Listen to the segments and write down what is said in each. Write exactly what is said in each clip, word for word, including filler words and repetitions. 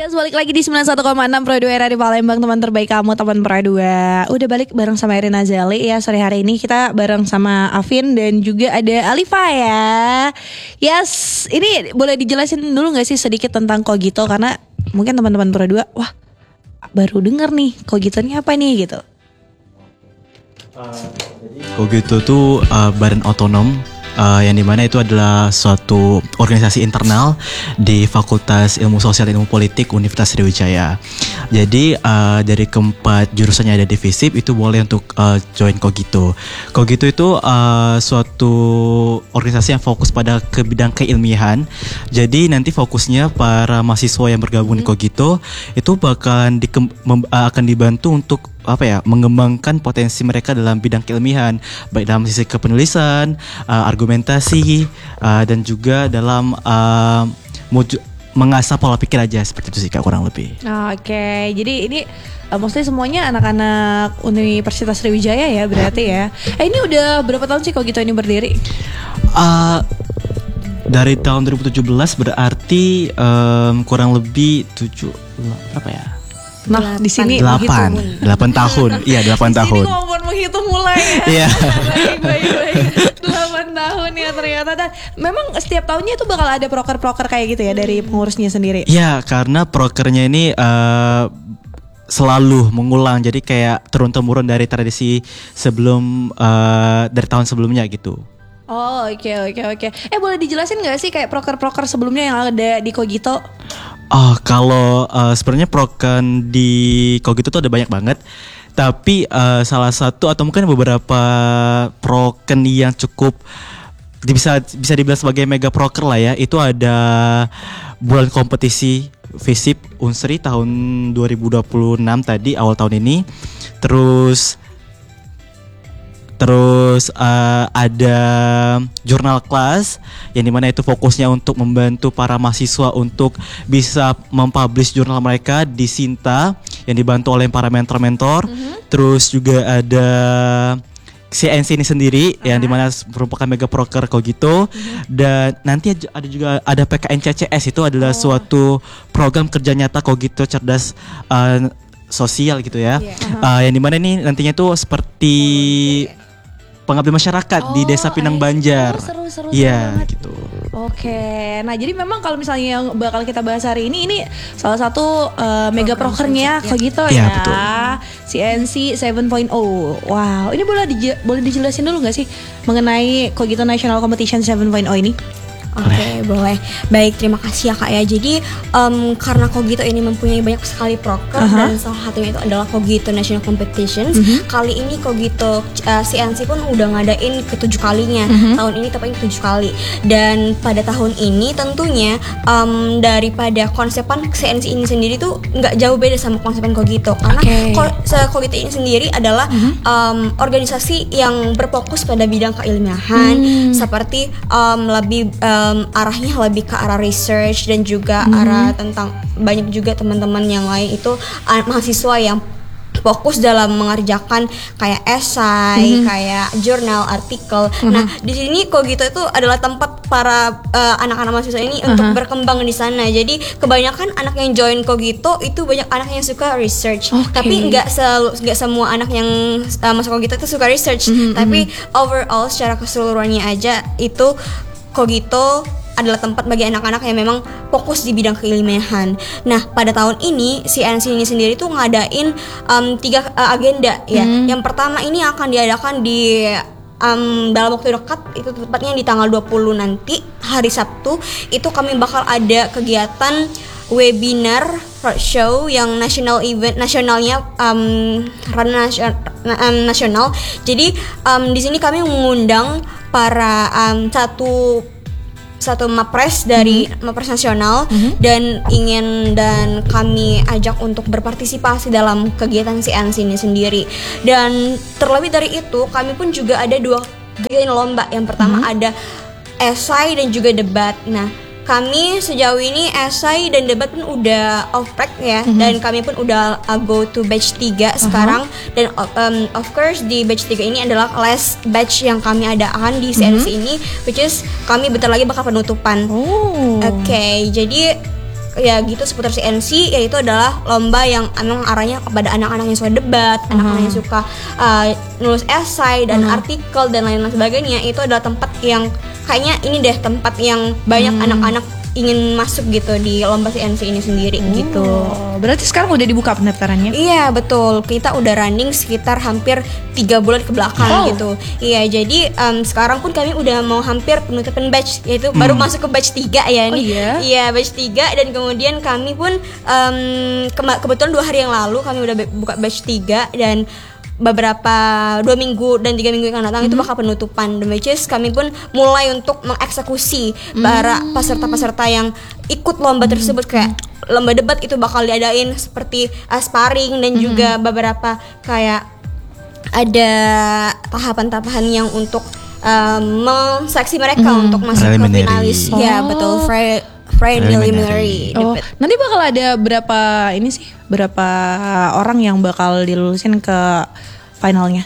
Yes, balik lagi di sembilan puluh satu koma enam Pro dua era di Palembang, teman terbaik kamu, teman Pro dua. Udah balik bareng sama Irina Zali ya. Sore hari ini kita bareng sama Afin dan juga ada Alifa ya. Yes, ini boleh dijelasin dulu gak sih sedikit tentang Kogito? Karena mungkin teman-teman Pro dua, wah baru denger nih Kogito ini apa nih gitu. uh, Kogito tuh uh, badan otonom Uh, yang dimana itu adalah suatu organisasi internal di Fakultas Ilmu Sosial dan Ilmu Politik Universitas Sriwijaya. Jadi uh, dari keempat jurusannya ada di FISIP itu boleh untuk uh, join Kogito. Kogito itu uh, suatu organisasi yang fokus pada ke bidang keilmiahan. Jadi nanti fokusnya para mahasiswa yang bergabung hmm. di Kogito itu bakalan dikem- mem- uh, akan dibantu untuk apa ya, mengembangkan potensi mereka dalam bidang keilmiahan, baik dalam sisi kepenulisan, uh, argumentasi, uh, dan juga dalam uh, muju- mengasah pola pikir aja, seperti itu sih Kak, kurang lebih. Oke, okay. Jadi ini uh, maksudnya semuanya anak-anak Universitas Sriwijaya ya berarti ya. Eh ini udah berapa tahun sih Kogito ini berdiri? Uh, dari tahun dua ribu tujuh belas berarti um, kurang lebih tujuh berapa ya? Nah, di sini delapan delapan tahun. Iya, delapan tahun. Di sini ngomong menghitung mulai ya. Iya. Baik, baik, baik. delapan tahun ya ternyata. Dan memang setiap tahunnya itu bakal ada proker-proker kayak gitu ya dari pengurusnya sendiri. Iya, karena prokernya ini uh, selalu mengulang. Jadi kayak turun-temurun dari tradisi sebelum uh, dari tahun sebelumnya gitu. Oh, oke, okay, oke, okay, oke. Okay. Eh, boleh dijelasin nggak sih kayak proker-proker sebelumnya yang ada di Kogito? Oh, kalau uh, sebenarnya proker di Kogito tuh ada banyak banget. Tapi uh, salah satu atau mungkin beberapa proker yang cukup bisa bisa dibilang sebagai mega proker lah ya. Itu ada bulan kompetisi FISIP Unsri tahun dua ribu dua puluh enam tadi, awal tahun ini. Terus Terus uh, ada jurnal kelas yang dimana itu fokusnya untuk membantu para mahasiswa untuk bisa mempublish jurnal mereka di Sinta yang dibantu oleh para mentor-mentor. Mm-hmm. Terus juga ada C N C ini sendiri uh-huh. yang dimana merupakan mega proker Kogito. Mm-hmm. Dan nanti ada juga ada P K N C C S, itu adalah oh. suatu program kerja nyata Kogito cerdas uh, sosial gitu ya. Yeah. Uh-huh. Uh, yang dimana ini nantinya tuh seperti oh, pengabdi masyarakat oh, di Desa Pinang Banjar. Seru, seru, seru. Iya, gitu. Oke. Nah, jadi memang kalau misalnya yang bakal kita bahas hari ini ini salah satu uh, mega prokernya Kogito ya. Iya, betul. C N C tujuh titik nol. Wow, ini boleh dij- boleh dijelasin dulu enggak sih mengenai Kogito National Competition tujuh titik nol ini? Oke, okay, boleh. Baik, terima kasih ya Kak ya. Jadi um, karena Kogito ini mempunyai banyak sekali proker uh-huh. dan salah satunya itu adalah Kogito National Competitions. Uh-huh. Kali ini Kogito uh, C N C pun udah ngadain ketujuh kalinya. Uh-huh. Tahun ini tepatnya tujuh kali. Dan pada tahun ini tentunya um, daripada konsepan C N C ini sendiri tuh nggak jauh beda sama konsepan Kogito. Karena okay. ko- Kogito ini sendiri adalah uh-huh. um, organisasi yang berfokus pada bidang keilmiahan, hmm. seperti um, lebih um, Um, arahnya lebih ke arah research dan juga hmm. arah tentang banyak juga teman-teman yang lain itu uh, mahasiswa yang fokus dalam mengerjakan kayak esai, hmm. kayak jurnal, artikel. Hmm. Nah, di sini Kogito itu adalah tempat para uh, anak-anak mahasiswa ini uh-huh. untuk berkembang di sana. Jadi kebanyakan anak yang join Kogito itu banyak anak yang suka research. Okay. Tapi nggak selalu nggak semua anak yang uh, masuk Kogito itu suka research. Hmm. Tapi overall secara keseluruhannya aja itu Kogito adalah tempat bagi anak-anak yang memang fokus di bidang keilmiahan. Nah, pada tahun ini C N C ini sendiri tuh ngadain um, tiga uh, agenda ya. Hmm. Yang pertama ini akan diadakan di um, dalam waktu dekat, itu tepatnya di tanggal dua puluh nanti, hari Sabtu. Itu kami bakal ada kegiatan webinar roadshow yang national event nasionalnya um, um, nasional. Jadi um, di sini kami mengundang para um, satu satu mapres dari mm-hmm. mapres nasional mm-hmm. dan ingin dan kami ajak untuk berpartisipasi dalam kegiatan C N C ini sendiri. Dan terlebih dari itu kami pun juga ada dua kegiatan lomba. Yang pertama mm-hmm. ada esai dan juga debat. Nah, kami sejauh ini esai dan debat pun udah off track ya, mm-hmm. dan kami pun udah uh, go to batch tiga uh-huh. sekarang. Dan um, of course di batch tiga ini adalah last batch yang kami adakan di C N C mm-hmm. ini, which is kami bentar lagi bakal penutupan. Oh. Oke, okay, jadi ya gitu seputar C N C, yaitu adalah lomba yang emang arahnya kepada anak-anak yang suka debat, uh-huh. anak-anak yang suka uh, nulis esai dan uh-huh. artikel dan lain-lain sebagainya. Itu adalah tempat yang kayaknya ini deh tempat yang banyak hmm. anak-anak ingin masuk gitu di lomba C N C ini sendiri oh, gitu. Berarti sekarang udah dibuka pendaftarannya? Iya betul, kita udah running sekitar hampir tiga bulan ke belakang oh. gitu. Iya jadi um, sekarang pun kami udah mau hampir penutupan batch, yaitu hmm. baru masuk ke batch tiga ya nih. Oh, iya? Iya batch tiga dan kemudian kami pun um, ke- kebetulan dua hari yang lalu kami udah buka batch tiga dan beberapa dua minggu dan tiga minggu yang akan datang mm-hmm. itu bakal penutupan. The which is kami pun mulai untuk mengeksekusi mm-hmm. para peserta-peserta yang ikut lomba mm-hmm. tersebut, kayak lomba debat itu bakal diadain seperti uh, sparring dan mm-hmm. juga beberapa kayak ada tahapan-tahapan yang untuk um, menseleksi mereka mm-hmm. untuk masuk ke finalis. Oh. Ya betul, Fre- preliminary. Oh, nanti bakal ada berapa ini sih? Berapa orang yang bakal dilulusin ke finalnya?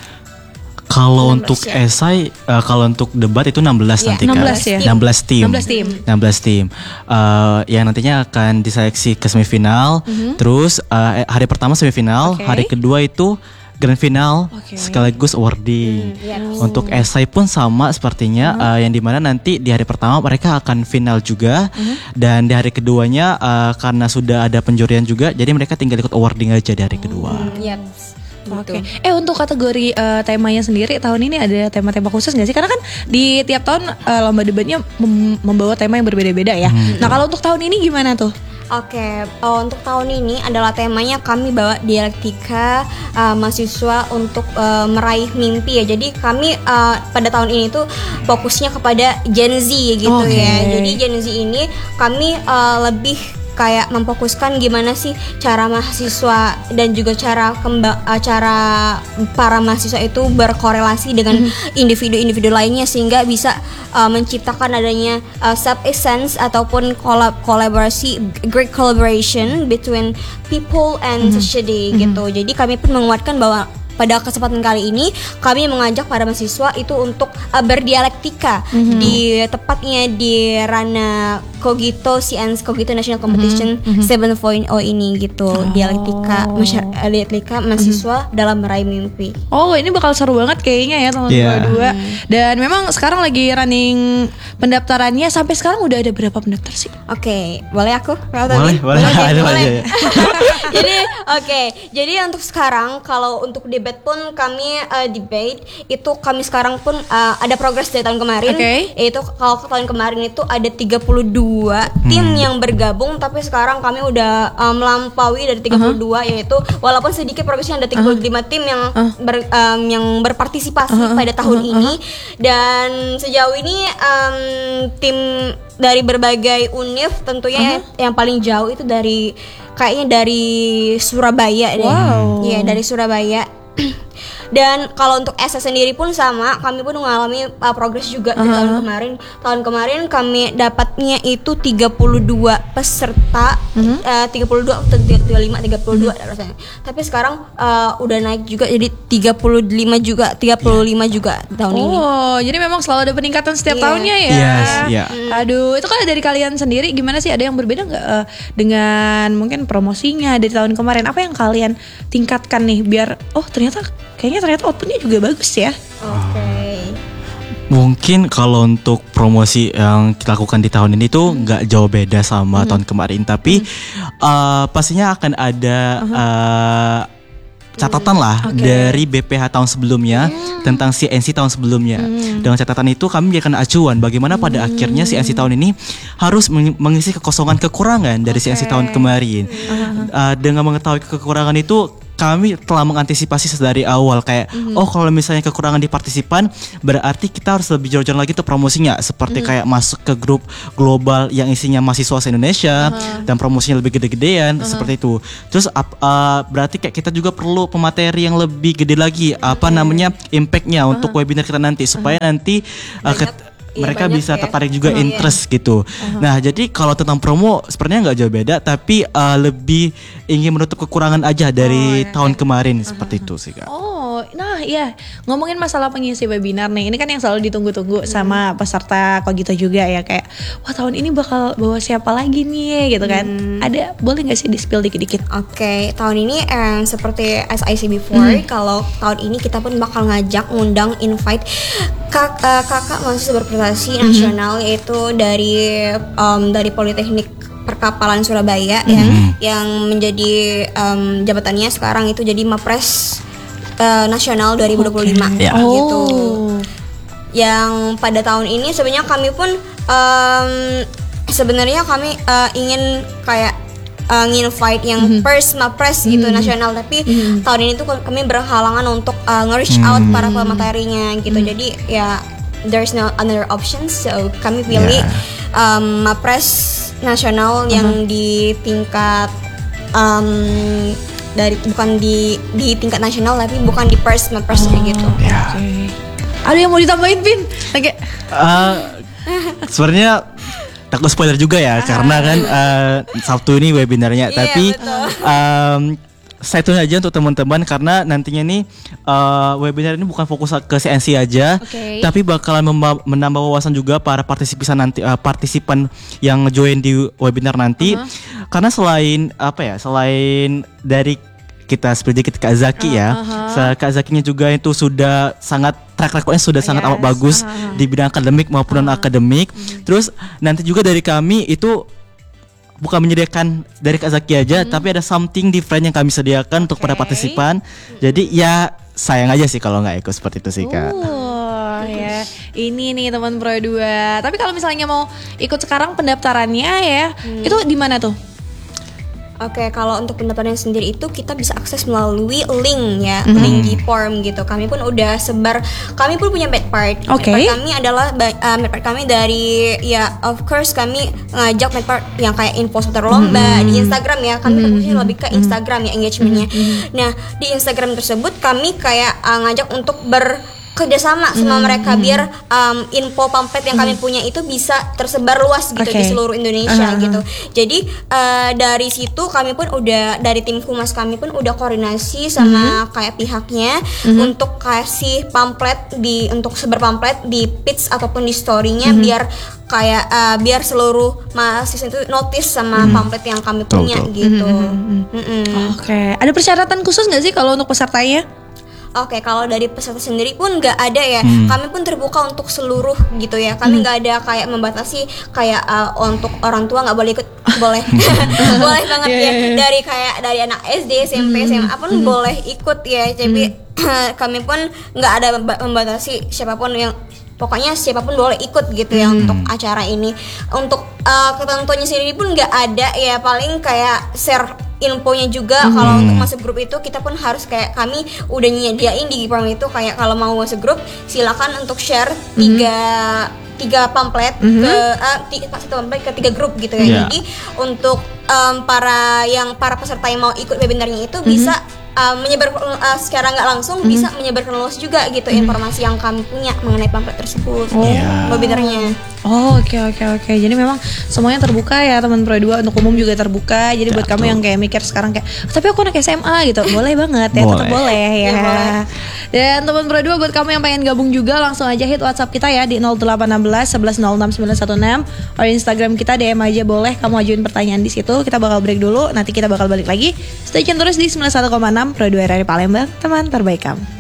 Kalau untuk ya? esai, uh, kalau untuk debat itu enam belas yeah. nanti kan. enam belas ya. enam belas tim. enam belas tim. enam belas tim. Uh, yang nantinya akan diseleksi ke semifinal. Mm-hmm. Terus uh, hari pertama semifinal, okay. hari kedua itu grand final okay. sekaligus awarding. Hmm, yes. Untuk esai pun sama sepertinya uh-huh. uh, yang dimana nanti di hari pertama mereka akan final juga uh-huh. dan di hari keduanya uh, karena sudah ada penjurian juga, jadi mereka tinggal ikut awarding aja di hari kedua. Hmm, yep. Oke. Okay. Eh untuk kategori uh, temanya sendiri tahun ini ada tema-tema khusus nggak sih? Karena kan di tiap tahun uh, lomba debatnya mem- membawa tema yang berbeda-beda ya. Hmm. Nah kalau untuk tahun ini gimana tuh? Oke, okay. oh, untuk tahun ini adalah temanya kami bawa dialektika uh, mahasiswa untuk uh, meraih mimpi ya. Jadi kami uh, pada tahun ini tuh fokusnya kepada Gen Z gitu okay. ya. Jadi Gen Z ini kami uh, lebih kayak memfokuskan gimana sih cara mahasiswa dan juga cara kemba- cara para mahasiswa itu berkorelasi dengan mm-hmm. individu-individu lainnya sehingga bisa uh, menciptakan adanya uh, sub essence ataupun kolab- kolaborasi great collaboration between people and mm-hmm. society mm-hmm. gitu. Jadi kami pun menguatkan bahwa pada kesempatan kali ini kami mengajak para mahasiswa itu untuk uh, berdialektika mm-hmm. di tepatnya di ranah Kogito C N C Kogito National Competition mm-hmm. tujuh titik nol ini gitu. Oh. Dialektika masyarakat dialektika mahasiswa mm-hmm. dalam meraih mimpi. Oh, ini bakal seru banget kayaknya ya tahun yeah. dua. Dan memang sekarang lagi running pendaftarannya, sampai sekarang udah ada berapa pendaftar sih? Oke, okay. boleh aku? Boleh, boleh. boleh. boleh. boleh. Jadi oke, okay. jadi untuk sekarang kalau untuk debate pun kami uh, debate itu kami sekarang pun uh, ada progres dari tahun kemarin. Okay. Yaitu kalau tahun kemarin itu ada tiga puluh dua hmm. tim yang bergabung, tapi sekarang kami udah uh, melampaui dari tiga puluh dua uh-huh. yaitu walaupun sedikit progresnya ada tiga puluh lima uh-huh. tim yang uh. ber, um, yang berpartisipasi uh-huh. pada tahun uh-huh. ini. Dan sejauh ini um, tim dari berbagai univ tentunya uh-huh. yang paling jauh itu dari kayaknya dari Surabaya deh. Wow. Iya, dari Surabaya. Dan kalau untuk S S sendiri pun sama, kami pun mengalami uh, progres juga uh-huh. di tahun kemarin. Tahun kemarin kami dapatnya itu tiga puluh dua peserta, uh-huh. uh, tiga puluh dua atau tiga puluh lima, tiga puluh dua uh-huh. rasanya. Tapi sekarang uh, udah naik juga jadi tiga puluh lima juga, tiga puluh lima yeah. juga tahun oh, ini. Oh, jadi memang selalu ada peningkatan setiap yeah. tahunnya ya. Yes, yeah. mm. Aduh, itu kan dari kalian sendiri gimana sih? Ada yang berbeda nggak uh, dengan mungkin promosinya dari tahun kemarin? Apa yang kalian tingkatkan nih biar oh ternyata kayaknya ternyata outputnya juga bagus ya. Oke. Okay. Mungkin kalau untuk promosi yang kita lakukan di tahun ini tuh nggak hmm. jauh beda sama hmm. tahun kemarin, tapi hmm. uh, pastinya akan ada uh-huh. uh, catatan lah okay. dari B P H tahun sebelumnya hmm. tentang C N C tahun sebelumnya. Hmm. Dengan catatan itu kami menjadikan acuan bagaimana pada hmm. akhirnya C N C tahun ini harus mengisi kekosongan kekurangan dari okay. C N C tahun kemarin. Uh-huh. Uh, dengan mengetahui kekurangan itu kami telah mengantisipasi dari awal kayak mm-hmm. oh kalau misalnya kekurangan di partisipan berarti kita harus lebih jauh-jauh lagi tuh promosinya seperti mm-hmm. kayak masuk ke grup global yang isinya mahasiswa se-Indonesia uh-huh. dan promosinya lebih gede-gedean uh-huh. seperti itu. Terus uh, berarti kayak kita juga perlu pemateri yang lebih gede lagi okay. apa namanya impactnya uh-huh. untuk webinar kita nanti supaya uh-huh. nanti uh, ket- Iya, mereka bisa ya. tertarik juga oh, interest iya. gitu. Uh-huh. Nah jadi kalau tentang promo sepertinya nggak jauh beda, tapi uh, lebih ingin menutup kekurangan aja dari oh, iya. tahun kemarin uh-huh. seperti itu sih Kak. Oh, nah iya, ngomongin masalah pengisi webinar nih. Ini kan yang selalu ditunggu-tunggu hmm. sama peserta Kogito juga ya, kayak wah tahun ini bakal bawa siapa lagi nih gitu kan. Hmm. Ada, boleh gak sih di-spill dikit-dikit? Oke, okay, tahun ini eh, seperti as I said before, hmm. kalau tahun ini kita pun bakal ngajak, ngundang, invite kak, uh, kakak mahasiswa berprestasi hmm. nasional, yaitu dari um, dari Politeknik Perkapalan Surabaya mm-hmm. ya, yang menjadi um, jabatannya sekarang itu jadi Mapres uh, Nasional dua ribu dua puluh lima okay. yeah. gitu. Oh. Yang pada tahun ini sebenarnya kami pun um, sebenarnya kami uh, ingin kayak uh, nge-invite yang mm-hmm. first Mapres gitu mm-hmm. nasional, tapi mm-hmm. tahun ini tuh kami berhalangan untuk uh, nge-reach mm-hmm. out para pematerinya gitu. Mm-hmm. Jadi ya there's no other options, so kami pilih yeah. um, Mapres nasional uh-huh. yang di tingkat um, dari bukan di di tingkat nasional tapi bukan di pers pers oh, gitu. Yeah. Okay. Ada yang mau ditambahin, Pin? Oke. Okay. Uh, sebenarnya takut spoiler juga ya, karena kan uh, Sabtu ini webinarnya, yeah, tapi um, saya tanya aja untuk teman-teman, karena nantinya nih uh, webinar ini bukan fokus ke C N C aja, okay. tapi bakalan memba- menambah wawasan juga para partisipan nanti, uh, partisipan yang join di webinar nanti. Uh-huh. Karena selain apa ya, selain dari kita sedikit Kak Zaki ya, uh-huh. Kak Zakinya juga itu sudah sangat track recordnya sudah sangat yes. amat bagus uh-huh. di bidang akademik maupun non akademik. Uh-huh. Terus nanti juga dari kami itu bukan menyediakan dari Kak Zaki aja, hmm. tapi ada something different yang kami sediakan okay. untuk para partisipan. Jadi ya sayang aja sih kalau nggak ikut seperti itu sih Kak. Oh ya, ini nih teman Pro dua. Tapi kalau misalnya mau ikut sekarang pendaftarannya ya, hmm. itu di mana tuh? Oke, okay, kalau untuk pendaftaran sendiri itu kita bisa akses melalui link ya, mm-hmm. link di form gitu. Kami pun udah sebar, kami pun punya bad part. Okay. Bad part kami adalah uh, bad part kami dari ya of course kami ngajak bad part yang kayak info seputar lomba mm-hmm. di Instagram ya. Kami mm-hmm. fokusnya lebih ke Instagram ya engagementnya. Mm-hmm. Nah di Instagram tersebut kami kayak uh, ngajak untuk ber kerjasama sama hmm, mereka hmm. biar um, info pamflet yang kami punya itu bisa tersebar luas gitu okay. di seluruh Indonesia uh-huh. gitu. Jadi uh, dari situ kami pun udah dari tim humas kami pun udah koordinasi sama hmm. kayak pihaknya hmm. untuk kasih pamflet di untuk sebar pamflet di feeds ataupun di story-nya hmm. biar kayak uh, biar seluruh mahasiswa itu notice sama hmm. pamflet yang kami punya Tuh, gitu. Hmm. Hmm. Oke, okay. Ada persyaratan khusus nggak sih kalau untuk pesertanya? Oke, okay, kalau dari peserta sendiri pun nggak ada ya. Hmm. Kami pun terbuka untuk seluruh gitu ya. Kami nggak hmm. ada kayak membatasi kayak uh, untuk orang tua nggak boleh ikut, boleh, boleh banget yeah, ya. Yeah. Dari kayak dari anak S D, S M P, hmm. S M A pun hmm. boleh ikut ya. Tapi hmm. kami pun nggak ada membatasi siapapun yang. Pokoknya siapapun boleh ikut gitu ya hmm. untuk acara ini. Untuk uh, ketentuannya sendiri pun nggak ada ya. Paling kayak share infonya juga hmm. kalau untuk masuk grup itu kita pun harus kayak kami udah nyediain di form itu kayak kalau mau masuk grup silakan untuk share tiga hmm. tiga pamflet hmm. ke uh, tiga, satu pamflet ke tiga grup gitu ya. Yeah. Jadi untuk um, para yang para peserta yang mau ikut webinarnya itu hmm. bisa Uh, menyebar uh, secara nggak langsung mm-hmm. bisa menyebarkan luas juga gitu mm-hmm. informasi yang kami punya mengenai pamflet tersebut oh. yeah. webinarnya. Oh oke okay, oke okay, oke. Okay. Jadi memang semuanya terbuka ya teman Pro dua, untuk umum juga terbuka. Jadi buat kamu yang kayak mikir sekarang kayak tapi aku anak S M A gitu, boleh banget ya, tetap boleh ya. ya boleh. Dan teman Pro dua buat kamu yang pengen gabung juga langsung aja hit WhatsApp kita ya di nol delapan satu enam satu satu nol enam sembilan satu enam atau Instagram kita D M aja boleh, kamu ajuin pertanyaan di situ. Kita bakal break dulu, nanti kita bakal balik lagi. Stay tune terus di sembilan puluh satu koma enam Pro dua R R I Palembang, teman terbaik kamu.